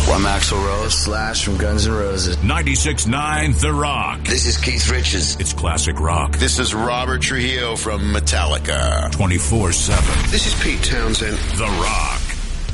I'm Axl Rose. Slash from Guns N' Roses. 96.9 The Rock. This is Keith Richards. It's classic rock. This is Robert Trujillo from Metallica. 24/7. This is Pete Townsend. The Rock.